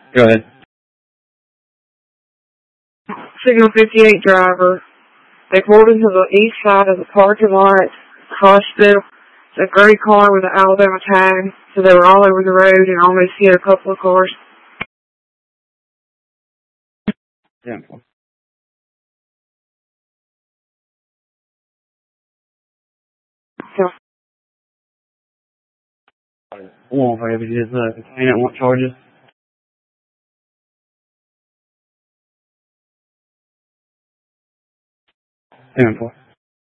Go ahead. Signal 58 driver. They pulled into the east side of the parking lot, hospital. It's a gray car with an Alabama tag, so they were all over the road and almost hit a couple of cars. Yeah. 我反正不记得，今天我 charges。10-4.